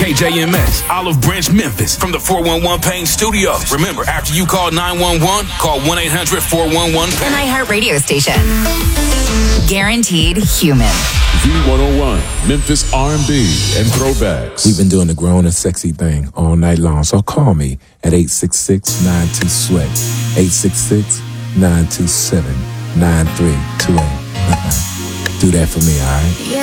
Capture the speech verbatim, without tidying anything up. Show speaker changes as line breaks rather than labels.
K J M S, Olive Branch, Memphis, from the four one one Pain Studios. Remember, after you call nine one one, call one eight hundred four one one pain.
An iHeart radio station. Guaranteed human.
V one oh one, Memphis R and B and throwbacks.
We've been doing the grown and sexy thing all night long, so call me at eight six six, nine two, sweat. eight six six, nine two seven, nine three two eight. Do that for me, all right?